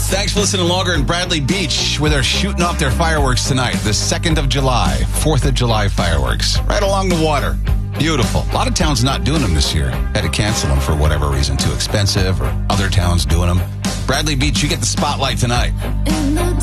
Thanks for listening longer in Bradley Beach, where they're shooting off their fireworks tonight, the 2nd of July, 4th of July fireworks, right along the water. Beautiful. A lot of towns not doing them this year. Had to cancel them for whatever reason, too expensive, or other towns doing them. Bradley Beach, you get the spotlight tonight.